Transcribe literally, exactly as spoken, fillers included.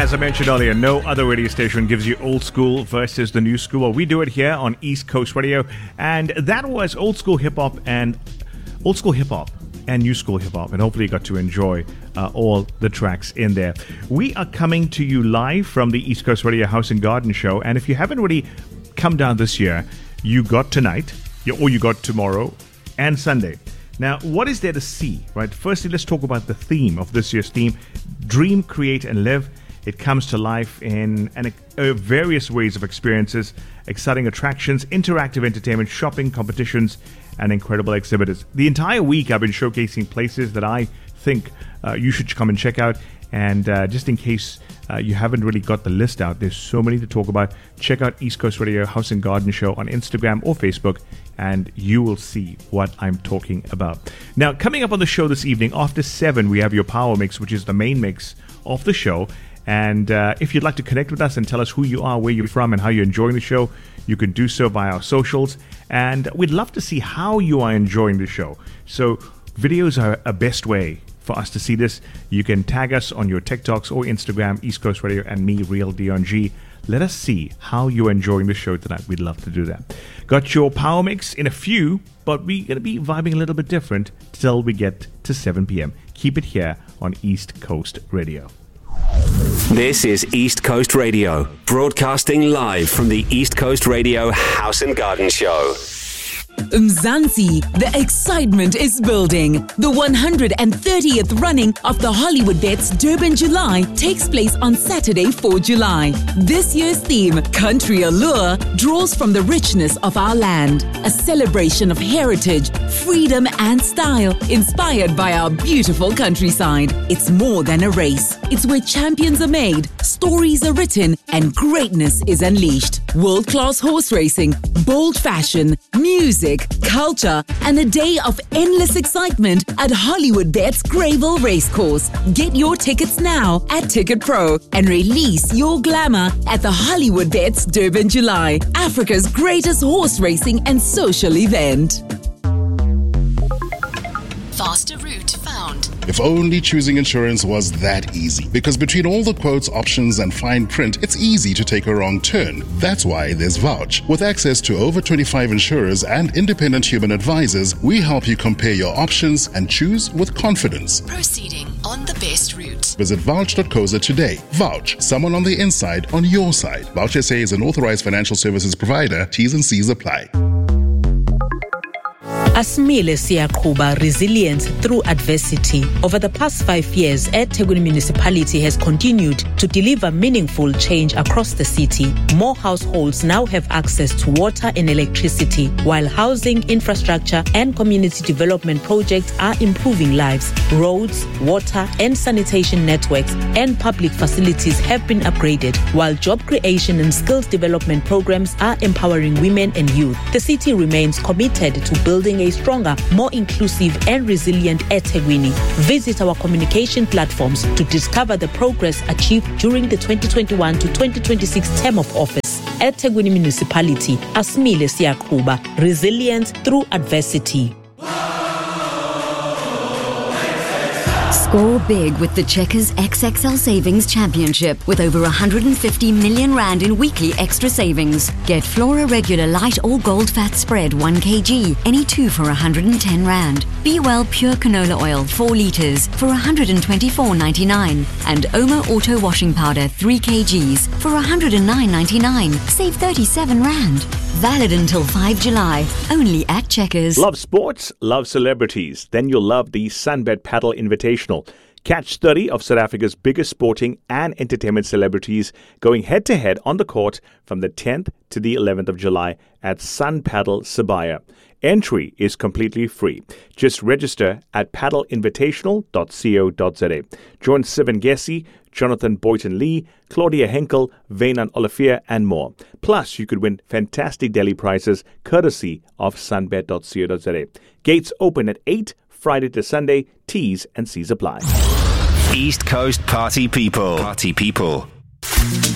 as I mentioned earlier, no other radio station gives you old school versus the new school. Well, we do it here on East Coast Radio, and that was old school hip hop and old school hip hop and new school hip hop, and hopefully you got to enjoy uh, all the tracks in there. We are coming to you live from the East Coast Radio House and Garden Show, and if you haven't already come down this year, you got tonight, or you got tomorrow and Sunday. Now, what is there to see, right? Firstly, let's talk about the theme of this year's theme, Dream, Create and Live. It comes to life in an, uh, various ways of experiences, exciting attractions, interactive entertainment, shopping, competitions, and incredible exhibitors. The entire week I've been showcasing places that I think uh, you should come and check out. And uh, just in case uh, you haven't really got the list out, there's so many to talk about. Check out East Coast Radio House and Garden Show on Instagram or Facebook, and you will see what I'm talking about. Now, coming up on the show this evening, after seven, we have your Power Mix, which is the main mix of the show. And uh, if you'd like to connect with us and tell us who you are, where you're from, and how you're enjoying the show, you can do so via our socials. And we'd love to see how you are enjoying the show. So videos are a best way for us to see this. You can tag us on your TikToks or Instagram, East Coast Radio, and me, Real Dion G. Let us see how you're enjoying the show tonight. We'd love to do that. Got your Power Mix in a few, but we're going to be vibing a little bit different till we get to seven p.m. Keep it here on East Coast Radio. This is East Coast Radio, broadcasting live from the East Coast Radio House and Garden Show. Mzansi, the excitement is building. The one hundred thirtieth running of the Hollywood Bets Durban July takes place on Saturday, the fourth of July. This year's theme, Country Allure, draws from the richness of our land, a celebration of heritage, freedom and style, inspired by our beautiful countryside. It's more than a race. It's where champions are made, stories are written, and greatness is unleashed. World-class horse racing, bold fashion, music, culture, and a day of endless excitement at Hollywood Bets Greyville Racecourse. Get your tickets now at Ticket Pro and release your glamour at the Hollywood Bets Durban July, Africa's greatest horse racing and social event. Faster route found. If only choosing insurance was that easy. Because between all the quotes, options, and fine print, it's easy to take a wrong turn. That's why there's Vouch. With access to over twenty-five insurers and independent human advisors, we help you compare your options and choose with confidence. Proceeding on the best route. Visit vouch dot co za today. Vouch, someone on the inside, on your side. Vouch S A is an authorized financial services provider. T's and C's apply. Asmile Siyaqhuba Resilience Through Adversity. Over the past five years, eThekwini Municipality has continued to deliver meaningful change across the city. More households now have access to water and electricity, while housing, infrastructure, and community development projects are improving lives. Roads, water, and sanitation networks and public facilities have been upgraded, while job creation and skills development programs are empowering women and youth. The city remains committed to building a stronger, more inclusive and resilient eThekwini. Visit our communication platforms to discover the progress achieved during the twenty twenty-one to twenty twenty-six term of office. eThekwini Municipality, Asmile Siyaqhuba, Resilience Through Adversity. Score big with the Checkers X X L Savings Championship with over one hundred fifty million rand in weekly extra savings. Get Flora Regular Light or Gold Fat Spread one kilogram, any two for one hundred ten rand. Be Well Pure Canola Oil four litres for one hundred twenty-four ninety-nine. And Omo Auto Washing Powder three kilograms for one hundred nine ninety-nine. Save thirty-seven rand. Valid until the fifth of July. Only at Checkers. Love sports? Love celebrities? Then you'll love the Sunbet Paddle Invitational. Catch thirty of South Africa's biggest sporting and entertainment celebrities going head-to-head on the court from the tenth to the eleventh of July at Sun Paddle Sibaya. Entry is completely free. Just register at paddle invitational dot co dot za. Join Sivan Gessi, Jonathan Boynton Lee, Claudia Henkel, Vainan Olafia, and more. Plus, you could win fantastic daily prizes courtesy of sunbet dot co dot za. Gates open at eight, Friday to Sunday. T's and C's apply. East Coast Party People. Party People.